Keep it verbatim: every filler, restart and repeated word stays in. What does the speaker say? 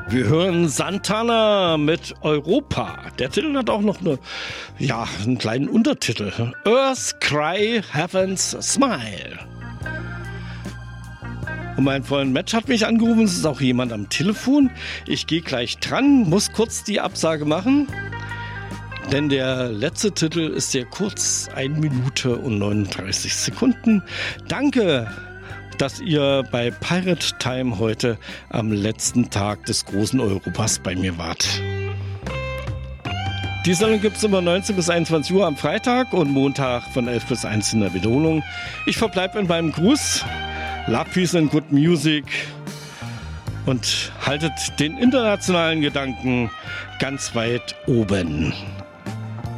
Wir hören Santana mit Europa. Der Titel hat auch noch eine, ja, einen kleinen Untertitel. Earth Cry, Heaven's Smile. Und mein Freund Match hat mich angerufen, es ist auch jemand am Telefon. Ich gehe gleich dran, muss kurz die Absage machen. Denn der letzte Titel ist sehr kurz, eine Minute und neununddreißig Sekunden. Danke, dass ihr bei Pirate Time heute am letzten Tag des großen Europas bei mir wart. Die Sendung gibt es immer neunzehn bis einundzwanzig Uhr am Freitag und Montag von elf bis eins in der Wiederholung. Ich verbleibe in meinem Gruß. Love, Peace and Good Music. Und haltet den internationalen Gedanken ganz weit oben.